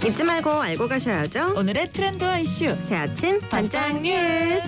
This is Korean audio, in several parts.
잊지 말고 알고 가셔야죠. 오늘의 트렌드와 이슈 새 아침 반짝 뉴스.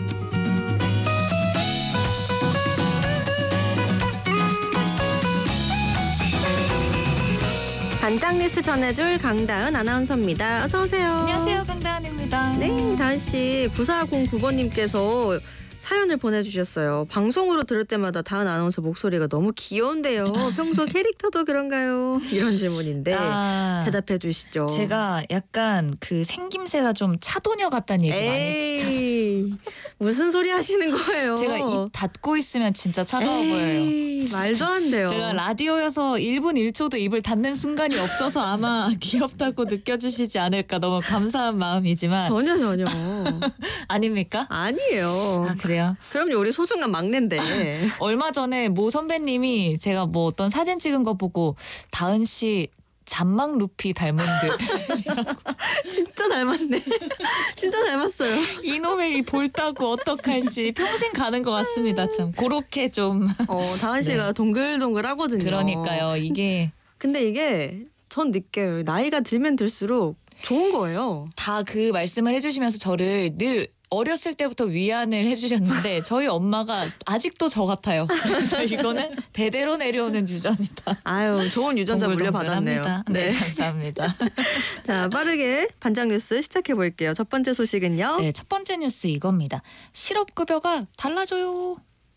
반짝 뉴스 전해줄 강다은 아나운서입니다. 어서 오세요. 안녕하세요, 강다은입니다. 네, 다은 씨 9409번님께서 사연을 보내주셨어요. 방송으로 들을 때마다 다은 아나운서 목소리가 너무 귀여운데요. 평소 캐릭터도 그런가요? 이런 질문인데 대답해 주시죠. 제가 약간 그 생김새가 좀 차도녀 같다는 얘기 많이 듣잖아요. 무슨 소리 하시는 거예요? 제가 입 닫고 있으면 진짜 차가워 보여요. 말도 안 돼요. 제가 라디오여서 1분 1초도 입을 닫는 순간이 없어서 아마 귀엽다고 느껴주시지 않을까. 너무 감사한 마음이지만 전혀 아닙니까? 아니에요. 아, 그래요? 그럼요. 우리 소중한 막내인데. 얼마 전에 모 선배님이 제가 뭐 어떤 사진 찍은 거 보고 다은 씨 잔망 루피 닮은 듯. 진짜 닮았네. 진짜 닮았어요. 이놈의 이 볼따구 어떡할지 평생 가는 것 같습니다. 참 그렇게 좀. 다은 씨가 네. 동글동글하거든요. 그러니까요. 이게 근데 이게 전 느껴요. 나이가 들면 들수록 좋은 거예요. 다 그 말씀을 해주시면서 저를 늘 어렸을 때부터 위안을 해주셨는데 저희 엄마가 아직도 저 같아요. 그래서 이거는 대대로 내려오는 유전이다. 아유, 좋은 유전자 물려받았네요. 네, 감사합니다. 자, 빠르게 반짝 뉴스 시작해 볼게요. 첫 번째 소식은요. 네, 첫 번째 뉴스 이겁니다. 실업급여가 달라져요.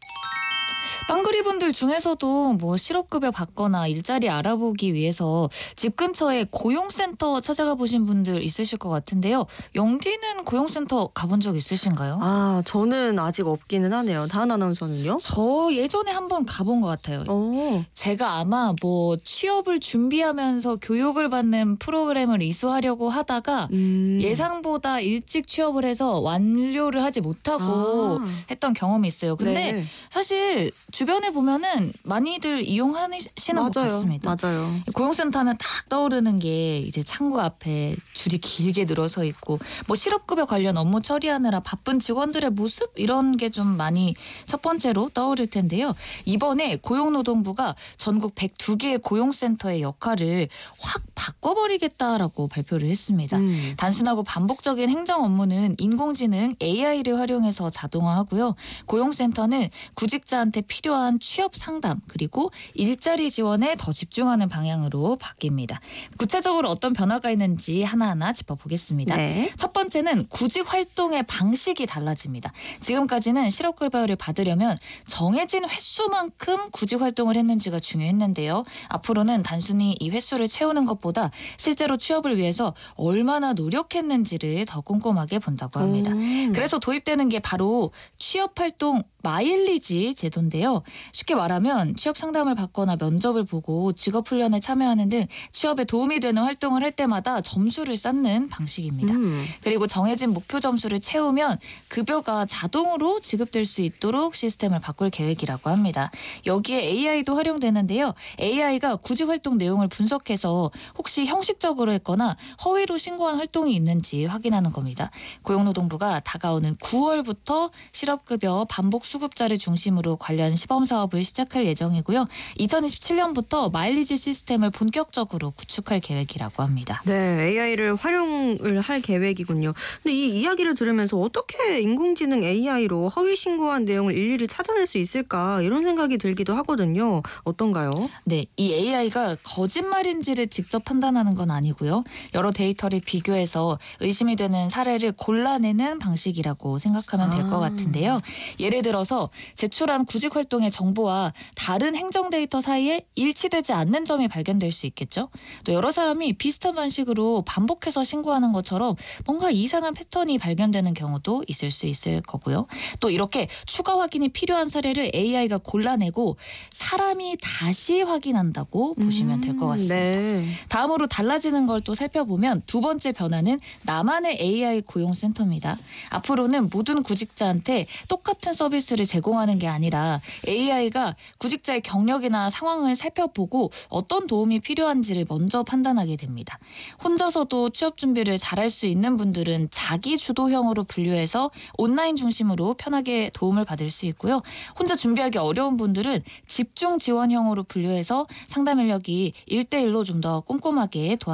빵그리분들 중에서도 뭐 실업급여 받거나 일자리 알아보기 위해서 집 근처에 고용센터 찾아가 보신 분들 있으실 것 같은데요. 영디는 고용센터 가본 적 있으신가요? 아, 저는 아직 없기는 하네요. 다은 아나운서는요? 저 예전에 한번 가본 것 같아요. 제가 아마 뭐 취업을 준비하면서 교육을 받는 프로그램을 이수하려고 하다가 예상보다 일찍 취업을 해서 완료를 하지 못하고 했던 경험이 있어요. 근데 네. 사실 주변에 보면은 많이들 이용하시는 것 같습니다. 맞아요. 고용센터 하면 딱 떠오르는 게 이제 창구 앞에 줄이 길게 늘어서 있고 뭐 실업급여 관련 업무 처리하느라 바쁜 직원들의 모습 이런 게 좀 많이 첫 번째로 떠오를 텐데요. 이번에 고용노동부가 전국 102개의 고용센터의 역할을 확 바꿔버리겠다라고 발표를 했습니다. 단순하고 반복적인 행정 업무는 인공지능 AI를 활용해서 자동화하고요. 고용센터는 구직자한테 필요한 취업 상담 그리고 일자리 지원에 더 집중하는 방향으로 바뀝니다. 구체적으로 어떤 변화가 있는지 하나하나 짚어보겠습니다. 네. 첫 번째는 구직 활동의 방식이 달라집니다. 지금까지는 실업급여를 받으려면 정해진 횟수만큼 구직 활동을 했는지가 중요했는데요. 앞으로는 단순히 이 횟수를 채우는 것보다 실제로 취업을 위해서 얼마나 노력했는지를 더 꼼꼼하게 본다고 합니다. 그래서 도입되는 게 바로 취업활동 마일리지 제도인데요. 쉽게 말하면 취업 상담을 받거나 면접을 보고 직업훈련에 참여하는 등 취업에 도움이 되는 활동을 할 때마다 점수를 쌓는 방식입니다. 그리고 정해진 목표 점수를 채우면 급여가 자동으로 지급될 수 있도록 시스템을 바꿀 계획이라고 합니다. 여기에 AI도 활용되는데요. AI가 구직 활동 내용을 분석해서 혹시 형식적으로 했거나 허위로 신고한 활동이 있는지 확인하는 겁니다. 고용노동부가 다가오는 9월부터 실업급여 반복 수급자를 중심으로 관련 시범 사업을 시작할 예정이고요. 2027년부터 마일리지 시스템을 본격적으로 구축할 계획이라고 합니다. 네, AI를 활용을 할 계획이군요. 근데 이 이야기를 들으면서 어떻게 인공지능 AI로 허위 신고한 내용을 일일이 찾아낼 수 있을까 이런 생각이 들기도 하거든요. 어떤가요? 네, 이 AI가 거짓말인지를 직접 판단하는 건 아니고요. 여러 데이터를 비교해서 의심이 되는 사례를 골라내는 방식이라고 생각하면 될 것 같은데요. 예를 들어서 제출한 구직 활동의 정보와 다른 행정 데이터 사이에 일치되지 않는 점이 발견될 수 있겠죠. 또 여러 사람이 비슷한 방식으로 반복해서 신고하는 것처럼 뭔가 이상한 패턴이 발견되는 경우도 있을 수 있을 거고요. 또 이렇게 추가 확인이 필요한 사례를 AI가 골라내고 사람이 다시 확인한다고 보시면 될 것 같습니다. 네. 다음으로 달라지는 걸 또 살펴보면 두 번째 변화는 나만의 AI 고용센터입니다. 앞으로는 모든 구직자한테 똑같은 서비스를 제공하는 게 아니라 AI가 구직자의 경력이나 상황을 살펴보고 어떤 도움이 필요한지를 먼저 판단하게 됩니다. 혼자서도 취업 준비를 잘할 수 있는 분들은 자기 주도형으로 분류해서 온라인 중심으로 편하게 도움을 받을 수 있고요. 혼자 준비하기 어려운 분들은 집중 지원형으로 분류해서 상담 인력이 1대1로 좀 더 꼼꼼하게 도와주니다